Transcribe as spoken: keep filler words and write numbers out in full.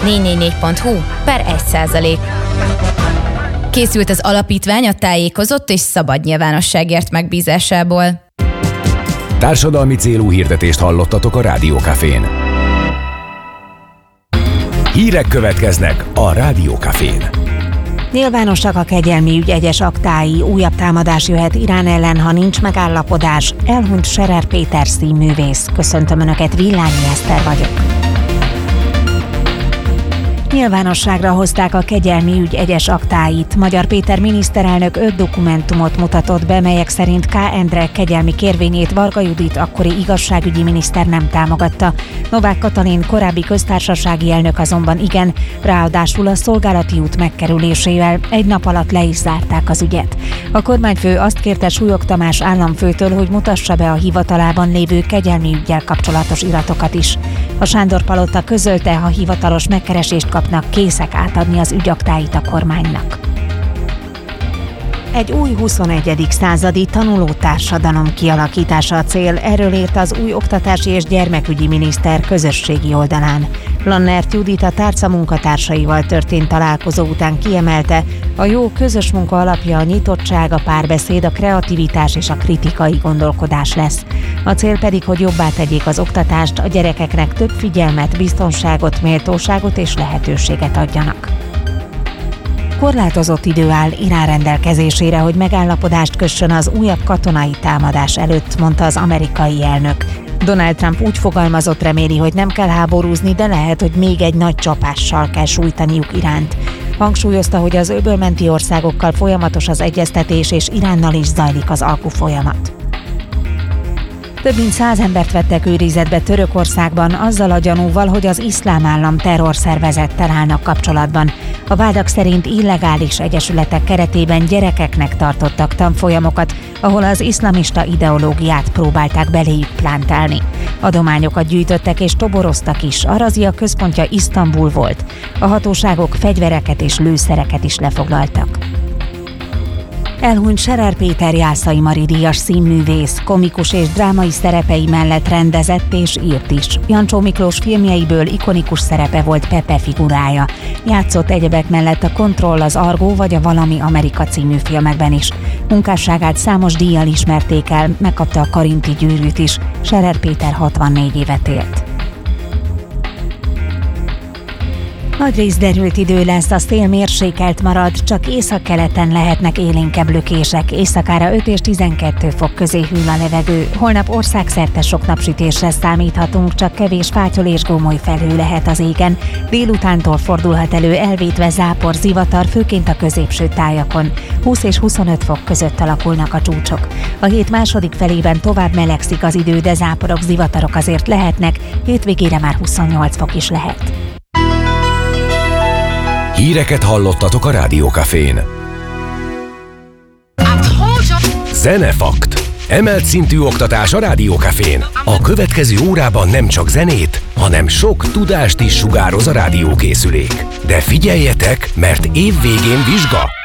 négy négy négy pont hu per egy százalék. Készült az alapítvány a tájékozott és szabad nyilvánosságért megbízásából. Társadalmi célú hirdetést hallottatok a Rádió Cafén. Hírek következnek a Rádió Cafén. Nyilvánosak a kegyelmi ügy egyes aktái, újabb támadás jöhet Irán ellen, ha nincs megállapodás. Elhunyt Scherer Péter színművész. Köszöntöm Önöket, Villányi Eszter vagyok. Nyilvánosságra hozták a kegyelmi ügy egyes aktáit. Magyar Péter miniszterelnök öt dokumentumot mutatott be, melyek szerint K. Endre kegyelmi kérvényét Varga Judit akkori igazságügyi miniszter nem támogatta. Novák Katalin korábbi köztársasági elnök azonban igen, ráadásul a szolgálati út megkerülésével egy nap alatt le is zárták az ügyet. A kormányfő azt kérte Súlyog Tamás államfőtől, hogy mutassa be a hivatalában lévő kegyelmi üggyel kapcsolatos iratokat is. A Sándor-palota közölte, ha hivatalos megkeresést kapnak, készek átadni az ügyaktáit a kormánynak. Egy új huszonegyedik századi tanulótársadalom kialakítása a cél, erről írt az új oktatási és gyermekügyi miniszter közösségi oldalán. Lannert Judit a tárca munkatársaival történt találkozó után kiemelte, a jó közös munka alapja a nyitottság, a párbeszéd, a kreativitás és a kritikai gondolkodás lesz. A cél pedig, hogy jobbá tegyék az oktatást, a gyerekeknek több figyelmet, biztonságot, méltóságot és lehetőséget adjanak. Korlátozott idő áll Irán rendelkezésére, hogy megállapodást kössön az újabb katonai támadás előtt, mondta az amerikai elnök. Donald Trump úgy fogalmazott, reméli, hogy nem kell háborúzni, de lehet, hogy még egy nagy csapással kell sújtaniuk Iránt. Hangsúlyozta, hogy az öbölmenti országokkal folyamatos az egyeztetés, és Iránnal is zajlik az alkufolyamat. Több mint száz embert vettek őrizetbe Törökországban azzal a gyanúval, hogy az Iszlám Állam terrorszervezettel állnak kapcsolatban. A vádak szerint illegális egyesületek keretében gyerekeknek tartottak tanfolyamokat, ahol az iszlamista ideológiát próbálták beléjük plántálni. Adományokat gyűjtöttek és toboroztak is, a razia központja Isztambul volt. A hatóságok fegyvereket és lőszereket is lefoglaltak. Elhunyt Scherer Péter Jászai Mari díjas színművész, komikus és drámai szerepei mellett rendezett és írt is. Jancsó Miklós filmjeiből ikonikus szerepe volt Pepe figurája. Játszott egyebek mellett a Kontroll, az Argó vagy a Valami Amerika című filmekben is. Munkásságát számos díjjal ismerték el, megkapta a Karinti gyűrűt is. Scherer Péter hatvannégy évet élt. Nagyrészt derült idő lesz, a szél mérsékelt marad, csak északkeleten lehetnek élénkebb lökések, éjszakára öt és tizenkettő fok közé hűl a levegő. Holnap országszerte sok napsütésre számíthatunk, csak kevés fátyol és gómoly felhő lehet az égen. Délutántól fordulhat elő elvétve zápor, zivatar, főként a középső tájakon. húsz és huszonöt fok között alakulnak a csúcsok. A hét második felében tovább melegszik az idő, de záporok, zivatarok azért lehetnek, hétvégére már huszonnyolc fok is lehet. Híreket hallottatok a Rádió Cafén. Zenefakt. Emelt szintű oktatás a Rádió Cafén. A következő órában nem csak zenét, hanem sok tudást is sugároz a rádiókészülék. De figyeljetek, mert év végén vizsga.